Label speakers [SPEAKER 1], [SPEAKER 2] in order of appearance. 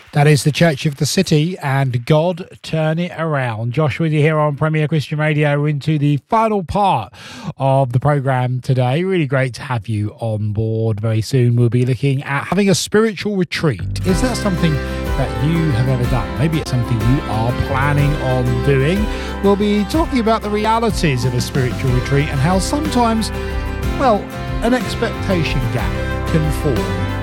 [SPEAKER 1] That is the Church of the City and God Turn It Around. Josh with you here on Premier Christian Radio into the final part of the programme today. Really great to have you on board. Very soon we'll be looking at having a spiritual retreat. Is that something that you have ever done? Maybe it's something you are planning on doing. We'll be talking about the realities of a spiritual retreat and how sometimes, well, an expectation gap can form